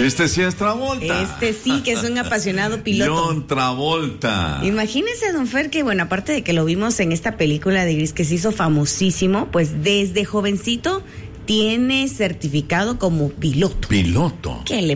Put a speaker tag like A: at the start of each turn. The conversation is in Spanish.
A: Este sí es Travolta.
B: Este sí que es un apasionado piloto.
A: John Travolta.
B: Imagínese, don Fer, que bueno, aparte de que lo vimos en esta película de Gris que se hizo famosísimo, pues desde jovencito tiene certificado como piloto.
A: Piloto.
B: ¿Qué le